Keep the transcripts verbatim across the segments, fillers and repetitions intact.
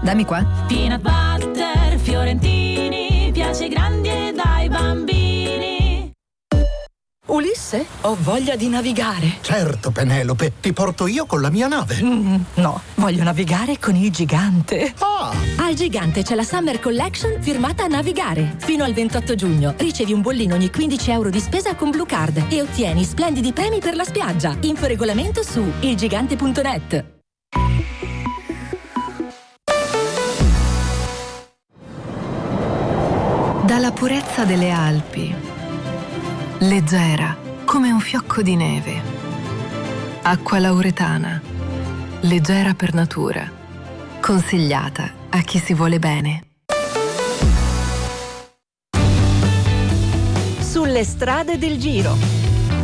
Dammi qua. Peanut butter, fiorentini, piace grandi e dai bambini. Ulisse, ho voglia di navigare. Certo, Penelope, ti porto io con la mia nave. Mm, no, voglio navigare con il Gigante. Ah! Al Gigante c'è la Summer Collection firmata a Navigare. Fino al ventotto giugno ricevi un bollino ogni quindici euro di spesa con Blue Card e ottieni splendidi premi per la spiaggia. Info regolamento su ilgigante punto net. Dalla purezza delle Alpi, leggera come un fiocco di neve. Acqua lauretana, leggera per natura, consigliata a chi si vuole bene. Sulle strade del Giro.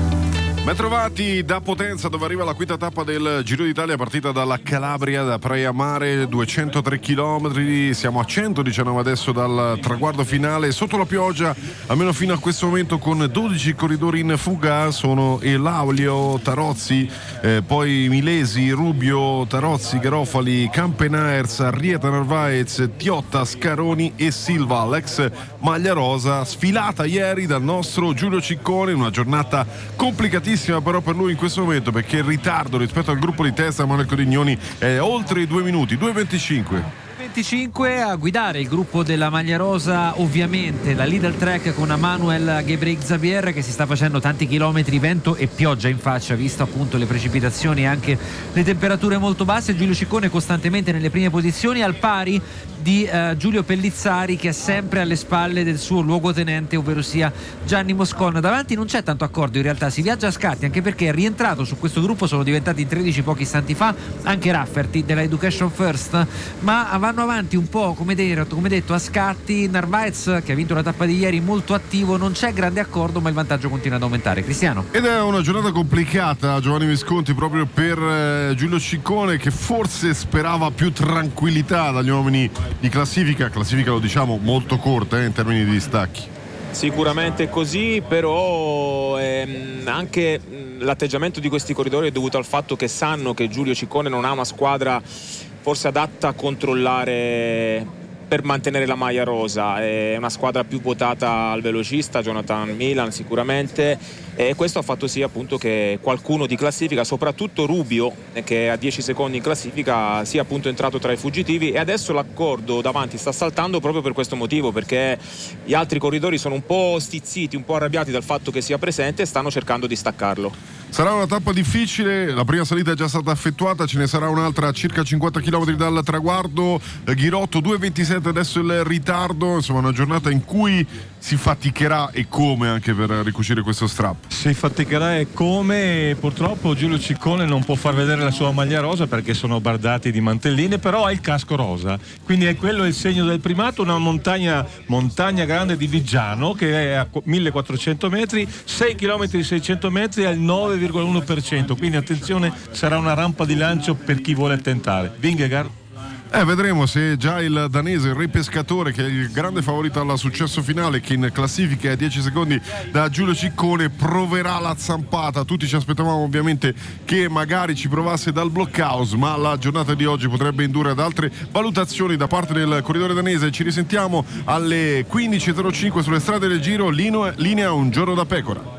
Bentrovati da Potenza, dove arriva la quinta tappa del Giro d'Italia, partita dalla Calabria, da Praia Mare, duecentotre chilometri. Siamo a centodiciannove adesso dal traguardo finale, sotto la pioggia, almeno fino a questo momento, con dodici corridori in fuga. Sono Elaulio, Tarozzi, eh, poi Milesi, Rubio, Tarozzi, Garofali, Campenaers, Arrieta, Narvaez, Tiotta, Scaroni e Silva. L'ex maglia rosa sfilata ieri dal nostro Giulio Ciccone, una giornata complicatissima però per lui in questo momento, perché il ritardo rispetto al gruppo di testa Manuel Codignoni è oltre i due minuti, due e venticinque. venticinque a guidare il gruppo della maglia rosa, ovviamente la Lidl Trek con Manuel Gebreigzabier, che si sta facendo tanti chilometri, vento e pioggia in faccia, visto appunto le precipitazioni e anche le temperature molto basse. Giulio Ciccone costantemente nelle prime posizioni, al pari di uh, Giulio Pellizzari, che è sempre alle spalle del suo luogotenente, ovvero sia Gianni Moscon. Davanti non c'è tanto accordo, in realtà si viaggia a scatti, anche perché è rientrato su questo gruppo, sono diventati in tredici pochi istanti fa, anche Rafferty della Education First, ma vanno avanti un po' come detto, come detto a scatti. Narvaez, che ha vinto la tappa di ieri, molto attivo, non c'è grande accordo, ma il vantaggio continua ad aumentare. Cristiano. Ed è una giornata complicata, Giovanni Visconti, proprio per eh, Giulio Ciccone, che forse sperava più tranquillità dagli uomini di classifica, classifica lo diciamo molto corta eh, in termini di distacchi. Sicuramente così, però ehm, anche l'atteggiamento di questi corridori è dovuto al fatto che sanno che Giulio Ciccone non ha una squadra forse adatta a controllare per mantenere la maglia rosa. È una squadra più votata al velocista, Jonathan Milan sicuramente, e questo ha fatto sì appunto che qualcuno di classifica, soprattutto Rubio, che è a dieci secondi in classifica, sia appunto entrato tra i fuggitivi, e adesso l'accordo davanti sta saltando proprio per questo motivo, perché gli altri corridori sono un po' stizziti, un po' arrabbiati dal fatto che sia presente e stanno cercando di staccarlo. Sarà una tappa difficile, la prima salita è già stata effettuata, ce ne sarà un'altra a circa cinquanta chilometri dal traguardo. Ghirotto due e ventisette adesso il ritardo, insomma una giornata in cui si faticherà, e come, anche per ricucire questo strappo. Si faticherà e come, purtroppo Giulio Ciccone non può far vedere la sua maglia rosa perché sono bardati di mantelline, però ha il casco rosa, quindi è quello il segno del primato. Una montagna montagna grande di Viggiano che è a millequattrocento metri, sei chilometri seicento metri al nove virgola uno per cento, quindi attenzione, sarà una rampa di lancio per chi vuole tentare. Vingegaard. Eh, vedremo se già il danese, il re pescatore, che è il grande favorito al successo finale, che in classifica è a dieci secondi da Giulio Ciccone, proverà la zampata. Tutti ci aspettavamo ovviamente che magari ci provasse dal blockhouse, ma la giornata di oggi potrebbe indurre ad altre valutazioni da parte del corridore danese. Ci risentiamo alle quindici e zero cinque sulle strade del Giro, linea Un giorno da pecora.